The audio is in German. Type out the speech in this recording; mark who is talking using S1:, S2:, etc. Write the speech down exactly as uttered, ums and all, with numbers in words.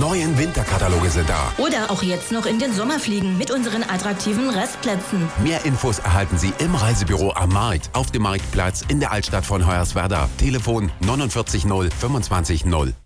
S1: neuen Winterkataloge sind da.
S2: Oder auch jetzt noch in den Sommer fliegen mit unseren attraktiven Restplätzen.
S1: Mehr Infos erhalten Sie im Reisebüro am Markt, auf dem Marktplatz in der Altstadt von Hoyerswerda. Telefon neunundvierzig null fünfundzwanzig null.